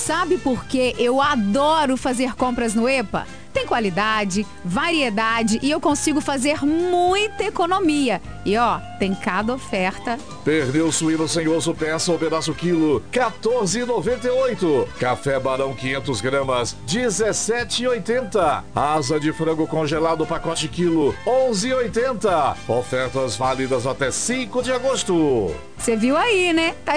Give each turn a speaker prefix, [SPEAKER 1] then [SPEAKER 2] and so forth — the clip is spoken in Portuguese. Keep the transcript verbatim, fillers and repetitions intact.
[SPEAKER 1] Sabe por que eu adoro fazer compras no EPA? Tem qualidade, variedade e eu consigo fazer muita economia. E ó, tem cada oferta.
[SPEAKER 2] Pernil suíno sem osso, peça ou pedaço quilo, quatorze reais e noventa e oito centavos. Café Barão quinhentas gramas, dezessete reais e oitenta centavos. Asa de frango congelado pacote quilo, onze reais e oitenta centavos. Ofertas válidas até cinco de agosto.
[SPEAKER 1] Você viu aí, né? Tá